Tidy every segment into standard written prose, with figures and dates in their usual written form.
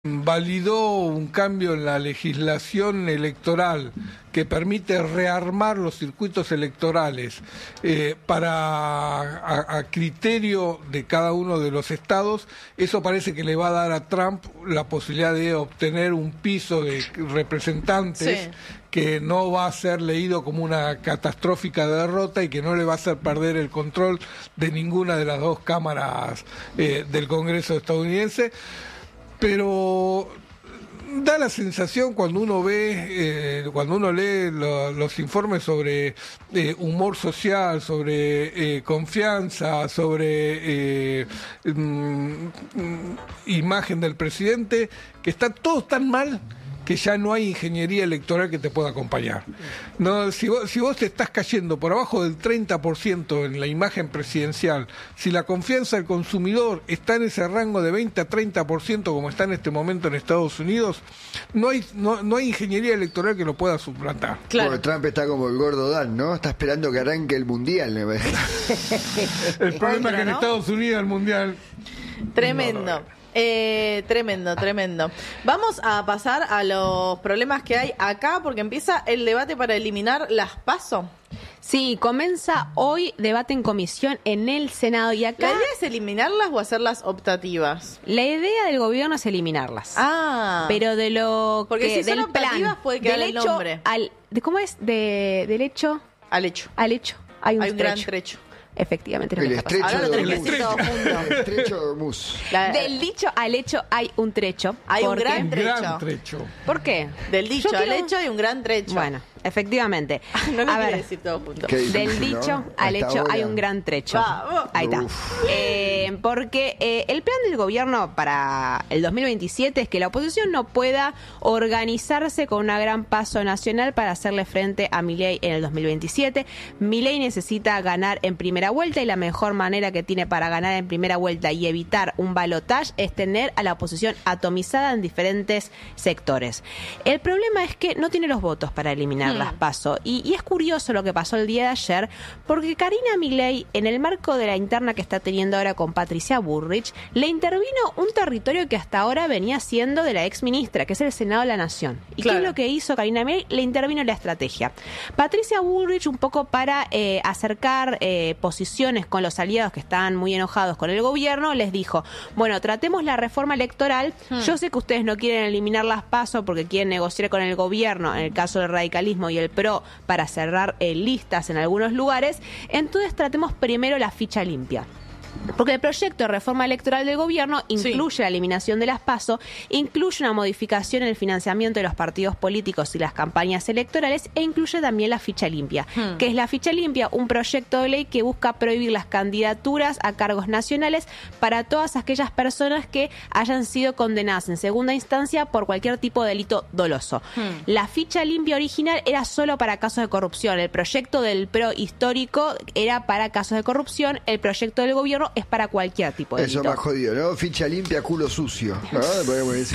validó un cambio en la legislación electoral que permite rearmar los circuitos electorales a criterio de cada uno de los estados. Eso parece que le va a dar a Trump la posibilidad de obtener un piso de representantes que no va a ser leído como una catastrófica derrota y que no le va a hacer perder el control de ninguna de las dos cámaras del Congreso estadounidense. Pero da la sensación cuando uno lee los informes sobre humor social, sobre confianza, sobre imagen del presidente, que está todo tan mal que ya no hay ingeniería electoral que te pueda acompañar. No, si vos te estás cayendo por abajo del 30% en la imagen presidencial, si la confianza del consumidor está en ese rango de 20 a 30% como está en este momento en Estados Unidos, no hay ingeniería electoral que lo pueda suplantar. Claro. Bueno, Trump está como el gordo Dan, ¿no? Está esperando que arranque el Mundial. El problema es que en Estados Unidos el Mundial... Tremendo. Tremendo. Vamos a pasar a los problemas que hay acá porque empieza el debate para eliminar las PASO. Sí, comienza hoy debate en comisión en el Senado y acá... ¿La idea es eliminarlas o hacerlas optativas? La idea del gobierno es eliminarlas. Ah. Pero de lo porque que... si son del optativas plan, puede quedar del el hecho nombre. ¿Cómo es? Del hecho... Al hecho. Al hecho. Hay un gran trecho. Efectivamente. El estrecho Ahora lo de tenés que decir todo junto. El estrecho de Hormuz. Del dicho al hecho hay un trecho. Hay un ¿Por qué? gran trecho. ¿Por qué? Del dicho al hecho hay un gran trecho. Bueno, efectivamente. No lo A quiere ver, decir todo junto. Qué del difícil, dicho ¿no? al Hasta hecho ahora. hay un gran trecho. Vamos. Ahí está. Porque el plan del gobierno para el 2027 es que la oposición no pueda organizarse con una gran paso nacional para hacerle frente a Milei en el 2027. Milei necesita ganar en primera vuelta y la mejor manera que tiene para ganar en primera vuelta y evitar un balotaje es tener a la oposición atomizada en diferentes sectores. El problema es que no tiene los votos para eliminar las PASO y es curioso lo que pasó el día de ayer porque Karina Milei, en el marco de la interna que está teniendo ahora con Patricia Bullrich, le intervino un territorio que hasta ahora venía siendo de la ex ministra, que es el Senado de la Nación. ¿Y claro. qué es lo que hizo Karina Milei? Le intervino en la estrategia. Patricia Bullrich, un poco para acercar posiciones con los aliados que estaban muy enojados con el gobierno, les dijo, bueno, tratemos la reforma electoral. Yo sé que ustedes no quieren eliminar las PASO porque quieren negociar con el gobierno, en el caso del radicalismo y el PRO, para cerrar listas en algunos lugares. Entonces tratemos primero la ficha limpia. Porque el proyecto de reforma electoral del gobierno incluye la eliminación de las PASO, incluye una modificación en el financiamiento de los partidos políticos y las campañas electorales e incluye también la ficha limpia. ¿Qué es la ficha limpia? Un proyecto de ley que busca prohibir las candidaturas a cargos nacionales para todas aquellas personas que hayan sido condenadas en segunda instancia por cualquier tipo de delito doloso. La ficha limpia original era solo para casos de corrupción. El proyecto del PRO histórico era para casos de corrupción. El proyecto del gobierno es para cualquier tipo de delito. Eso más jodido, ¿no? Ficha limpia, culo sucio, ¿no? Podemos decir.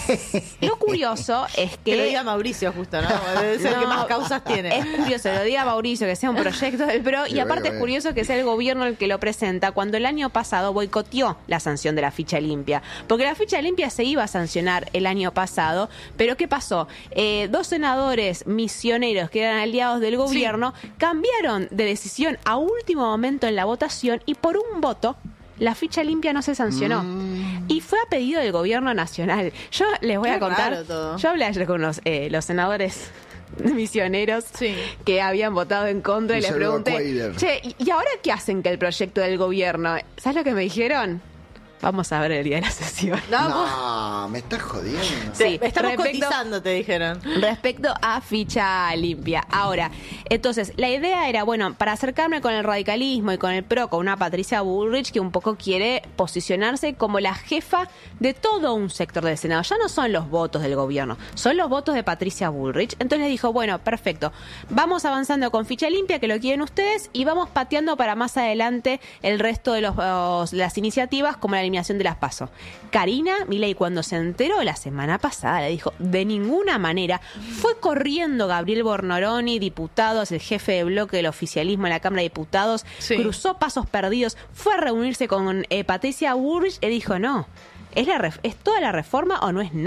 Lo curioso es que... Que lo diga Mauricio justo, ¿no? Debe ser el que más causas tiene. Es curioso, lo diga Mauricio, que sea un proyecto del PRO, y aparte es curioso que sea el gobierno el que lo presenta, cuando el año pasado boicoteó la sanción de la ficha limpia. Porque la ficha limpia se iba a sancionar el año pasado, pero ¿qué pasó? Dos senadores misioneros que eran aliados del gobierno cambiaron de decisión a último momento en la votación y por un voto la ficha limpia no se sancionó. Y fue a pedido del gobierno nacional. Yo les voy a contar. Yo hablé ayer con los senadores misioneros que habían votado en contra y les pregunté, che, ¿y ahora qué hacen que el proyecto del gobierno? ¿Sabes lo que me dijeron? Vamos a ver el día de la sesión. No, me estás jodiendo. Sí, estamos cotizando, te dijeron. Respecto a ficha limpia. Ahora, entonces, la idea era, bueno, para acercarme con el radicalismo y con el PRO, con una Patricia Bullrich que un poco quiere posicionarse como la jefa de todo un sector del Senado. Ya no son los votos del gobierno, son los votos de Patricia Bullrich. Entonces le dijo, bueno, perfecto, vamos avanzando con ficha limpia, que lo quieren ustedes, y vamos pateando para más adelante el resto de las iniciativas, como la eliminación de las PASO. Karina Milei, cuando se enteró la semana pasada, le dijo, de ninguna manera. Fue corriendo Gabriel Bornoroni, diputados, el jefe de bloque del oficialismo en la Cámara de Diputados, cruzó pasos perdidos, fue a reunirse con Patricia Bullrich y dijo, no, ¿Es toda la reforma o no es nada?